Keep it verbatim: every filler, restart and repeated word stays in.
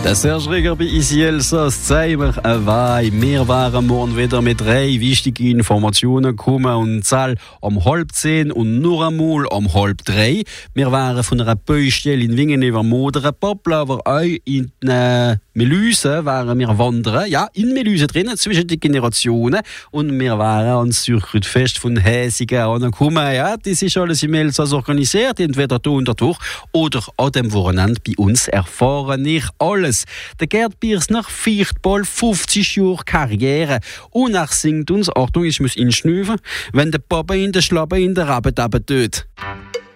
Der Serge Reger bei Isiel, so zeigen wir awei. Wir waren morgen wieder mit drei wichtigen Informationen kommen und Zahl um halb zehn und nur einmal um halb drei. Wir waren von einer Baustelle in Wingen über Modern Poppler, aber auch in äh, Melüse waren wir wandern. Ja, in Melüse drinnen zwischen den Generationen. Und wir waren ans Zürcherfest von Häsigen angekommen. Ja, das ist alles im Elsass organisiert, entweder da und dadurch oder an dem Wochenende bei uns erfahren nicht alles. Der Gerd Biersner feiert bald fünfzig Jahre Karriere. Und er singt uns, Achtung, ich muss ihn schnüffeln, wenn der Papa in der Schlappe in der Rabe tut.